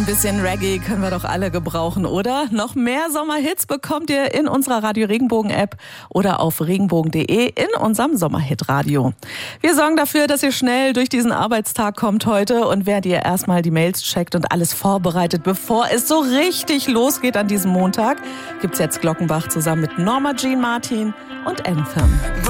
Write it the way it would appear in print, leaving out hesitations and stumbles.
Ein bisschen Reggae können wir doch alle gebrauchen, oder? Noch mehr Sommerhits bekommt ihr in unserer Radio Regenbogen App oder auf regenbogen.de in unserem Sommerhit-Radio. Wir sorgen dafür, dass ihr schnell durch diesen Arbeitstag kommt heute, und während ihr erstmal die Mails checkt und alles vorbereitet, bevor es so richtig losgeht an diesem Montag, gibt's jetzt Glockenbach zusammen mit Norma Jean Martin und Anthem.